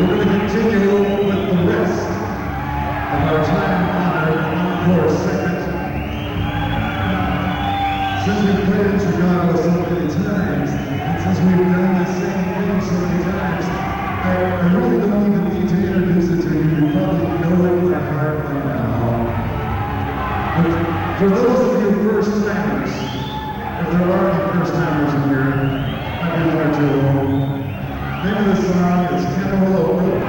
we're going to continue with the rest of our time-honored encore segment. Since we've played in Chicago so many times, and since we've done the same thing so many times, I really don't even need to introduce it to you. You probably know it by heart by now. But for those of you first-timers, if there are any first-timers in here, I'd be one or two. Maybe the song is Camarillo.